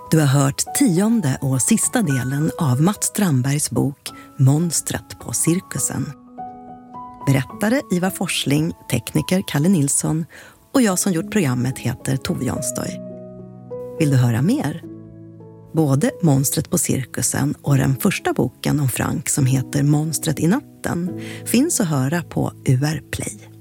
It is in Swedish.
Du har hört 10:e och sista delen av Mats Strandbergs bok Monstret på cirkusen. Berättare Ivar Forsling, tekniker Kalle Nilsson och jag som gjort programmet heter Tove Janstoy. Vill du höra mer? Både Monstret på cirkusen och den första boken om Frank som heter Monstret i natten finns att höra på UR Play.